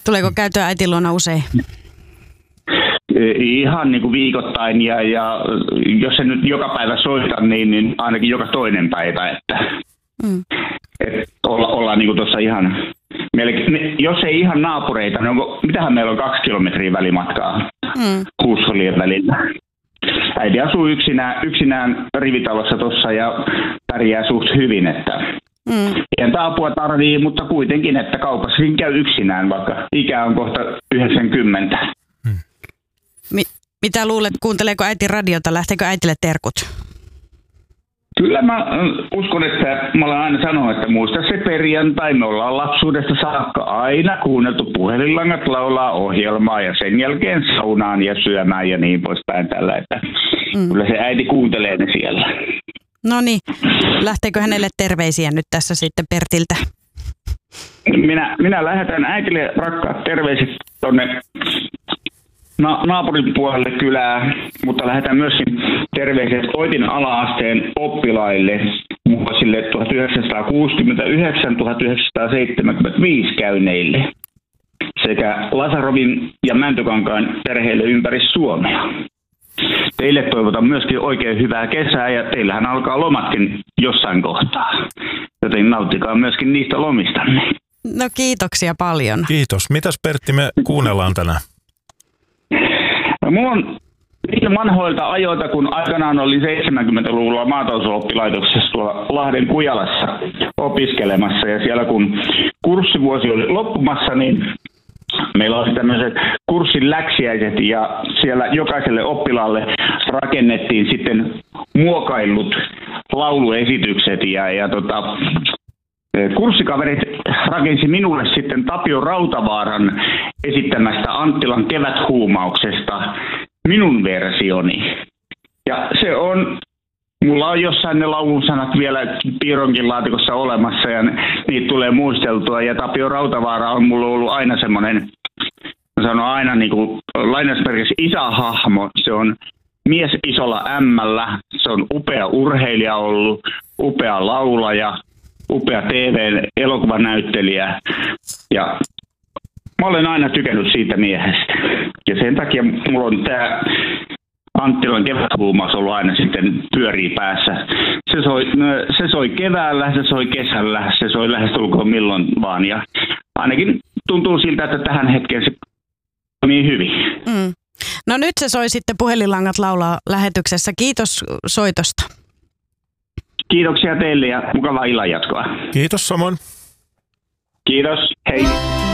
Tuleeko käytyä äitin luona usein? Ihan niin kuin viikoittain ja jos en nyt joka päivä soita, niin ainakin joka toinen päivä. Ollaan niin kuin tuossa ihan, jos ei ihan naapureita, niin mitähän meillä on 2 kilometriä välimatkaa huushollien välillä. Äiti asuu yksinään rivitalossa tuossa ja pärjää suht hyvin, että pientä apua tarvii, mutta kuitenkin, että kaupassakin käy yksinään, vaikka ikä on kohta 90. Mitä luulet, kuunteleeko äiti radiota, lähteekö äitille terkut? Kyllä mä uskon, että mä olen aina sanonut, että muista se perjantai, me ollaan lapsuudesta saakka aina kuunneltu puhelinlangat laulaa ohjelmaa ja sen jälkeen saunaan ja syömään ja niin poispäin tällä, että kyllä se äiti kuuntelee ne siellä. No niin, lähteekö hänelle terveisiä nyt tässä sitten Pertiltä? Minä lähetän äitille rakkaat terveiset tonne naapurin puolelle kylää, mutta lähetän myöskin terveiset Oitin ala-asteen oppilaille vuosille 1969-1975 käyneille sekä Lasarovin ja Mäntykankaan perheille ympäri Suomea. Teille toivotan myöskin oikein hyvää kesää ja teillähän alkaa lomatkin jossain kohtaa, joten nauttikaa myöskin niistä lomistanne. No kiitoksia paljon. Kiitos. Mitäs Pertti me kuunnellaan tänään? No, mulla on niitä vanhoilta ajoilta, kun aikanaan olin 70-luvulla maatalousoppilaitoksessa tuolla Lahden Kujalassa opiskelemassa. Ja siellä kun kurssivuosi oli loppumassa, niin meillä oli tämmöiset kurssin läksiäiset ja siellä jokaiselle oppilaalle rakennettiin sitten muokaillut lauluesitykset kurssikaverit rakensi minulle sitten Tapio Rautavaaran esittämästä Anttilan keväthuumauksesta minun versioni. Ja se on, mulla on jossain ne laulun sanat vielä piironkin laatikossa olemassa ja niitä tulee muisteltua. Ja Tapio Rautavaara on mulla ollut aina semmoinen, sanon aina niin kuin lainausmerkissä isähahmo. Se on mies isolla ämmällä, se on upea urheilija ollut, upea laulaja, upea TV-elokuvanäyttelijä ja mä olen aina tykännyt siitä miehestä. Ja sen takia mulla on tämä Anttilan keväthuumaus ollut aina sitten pyörii päässä. Se soi keväällä, se soi kesällä, se soi lähestulkoon milloin vaan. Ja ainakin tuntuu siltä, että tähän hetkeen se toimii hyvin. No nyt se soi sitten puhelinlangat laulaa lähetyksessä. Kiitos soitosta. Kiitoksia teille ja mukavaa illanjatkoa. Kiitos samoin. Kiitos, hei.